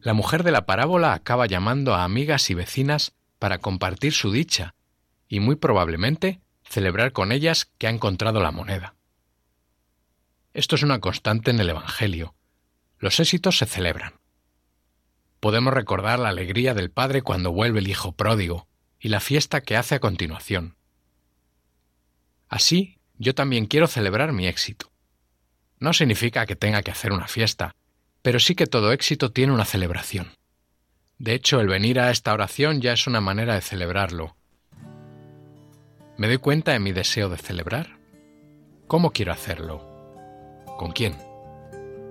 La mujer de la parábola acaba llamando a amigas y vecinas para compartir su dicha y muy probablemente celebrar con ellas que ha encontrado la moneda. Esto es una constante en el Evangelio. Los éxitos se celebran. Podemos recordar la alegría del padre cuando vuelve el hijo pródigo y la fiesta que hace a continuación. Así, yo también quiero celebrar mi éxito. No significa que tenga que hacer una fiesta, pero sí que todo éxito tiene una celebración. De hecho, el venir a esta oración ya es una manera de celebrarlo. ¿Me doy cuenta de mi deseo de celebrar? ¿Cómo quiero hacerlo? ¿Con quién?